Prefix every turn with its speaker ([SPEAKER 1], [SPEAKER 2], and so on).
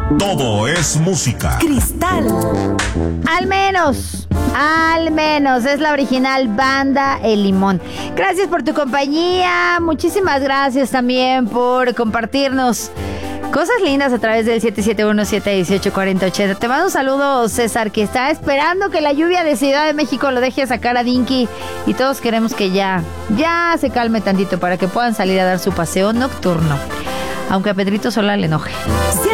[SPEAKER 1] Todo es música.
[SPEAKER 2] Cristal.
[SPEAKER 3] Al menos es la original banda El Limón. Gracias por tu compañía. Muchísimas gracias también por compartirnos cosas lindas a través del 771-718-4080. Te mando un saludo, César, que está esperando que la lluvia de Ciudad de México lo deje sacar a Dinky. Y todos queremos que ya se calme tantito para que puedan salir a dar su paseo nocturno. Aunque a Pedrito Sola le enoje.